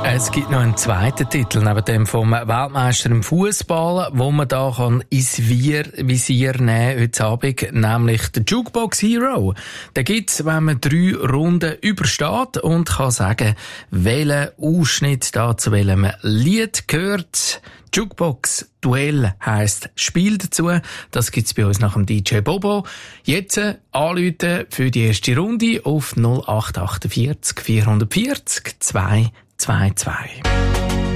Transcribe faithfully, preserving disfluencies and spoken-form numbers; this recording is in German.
Es gibt noch einen zweiten Titel, neben dem vom Weltmeister im Fußball, wo man da kann ins Visier, Visier nehmen heute Abend, nämlich der Jukebox Hero. Den gibt's, wenn man drei Runden übersteht und kann sagen, welchen Ausschnitt da zu welchem Lied gehört. Jukebox Duell heisst Spiel dazu. Das gibt's bei uns nach dem D J Bobo. Jetzt anrufen für die erste Runde auf null acht acht vier vier vier null zwei zwei zwei.